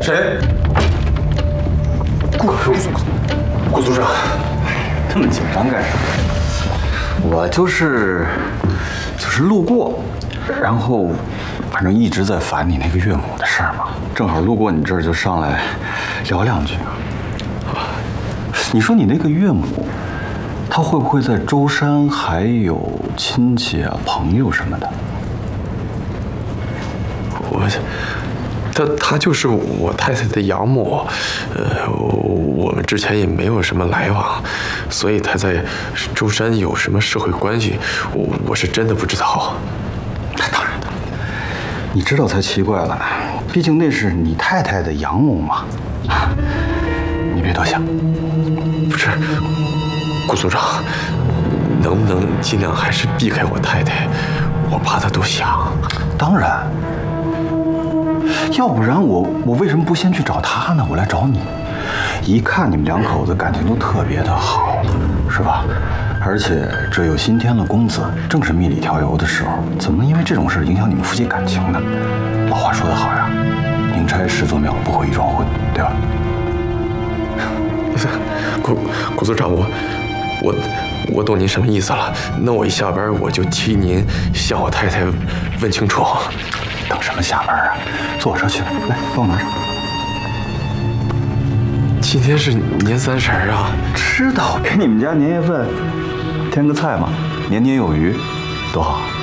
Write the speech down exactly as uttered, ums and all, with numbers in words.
谁？顾顾组长， 这么紧张干什么？我就是就是路过，然后反正一直在烦你那个岳母的事儿嘛，正好路过你这儿就上来聊两句。你说你那个岳母，她会不会在舟山还有亲戚啊、朋友什么的？ 我，她她就是我太太的养母，呃，我们之前也没有什么来往，所以她在舟山有什么社会关系，我我是真的不知道。 那当然的，你知道才奇怪了呢，毕竟那是你太太的养母嘛。你别多想。 不是，顾组长，能不能尽量还是避开我太太？我怕她都想。 当然，要不然我我为什么不先去找她呢？我来找你，一看你们两口子感情都特别的好，是吧？而且这又新添了公子，正是蜜里调油的时候，怎么能因为这种事影响你们夫妻感情呢？老话说得好呀，宁拆十座庙，不毁一桩婚，对吧？ 顾顾组长，我我我懂您什么意思了。那我一下班我就替您向我太太问清楚。 等什么下班啊？坐我车去，来，帮我拿上。 今天是年三十啊！ 知道给你们家年夜饭添个菜嘛，年年有余，多好。